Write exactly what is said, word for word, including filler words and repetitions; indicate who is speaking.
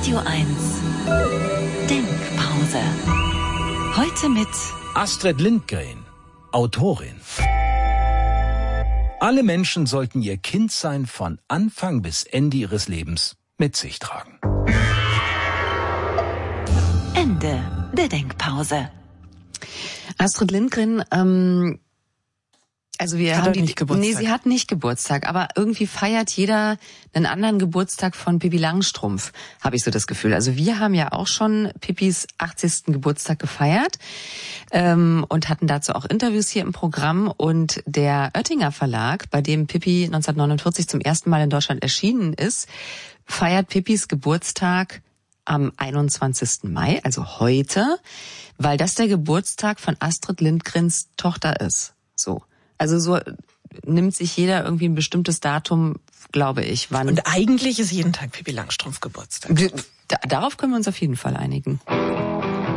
Speaker 1: Radio eins Denkpause. Heute mit
Speaker 2: Astrid Lindgren, Autorin. Alle Menschen sollten ihr Kindsein von Anfang bis Ende ihres Lebens mit sich tragen.
Speaker 1: Ende der Denkpause.
Speaker 3: Astrid Lindgren, ähm, also wir
Speaker 4: hat
Speaker 3: haben die,
Speaker 4: nicht Geburtstag.
Speaker 3: Nee, sie hat nicht Geburtstag, aber irgendwie feiert jeder einen anderen Geburtstag von Pippi Langstrumpf, habe ich so das Gefühl. Also wir haben ja auch schon Pippis achtzigsten Geburtstag gefeiert ähm, und hatten dazu auch Interviews hier im Programm. Und der Oettinger Verlag, bei dem Pippi neunzehnhundertneunundvierzig zum ersten Mal in Deutschland erschienen ist, feiert Pippis Geburtstag am einundzwanzigsten Mai, also heute, weil das der Geburtstag von Astrid Lindgrens Tochter ist. So. Also so nimmt sich jeder irgendwie ein bestimmtes Datum, glaube ich, wann.
Speaker 4: Und eigentlich ist jeden Tag Pippi Langstrumpf Geburtstag.
Speaker 3: Da, darauf können wir uns auf jeden Fall einigen.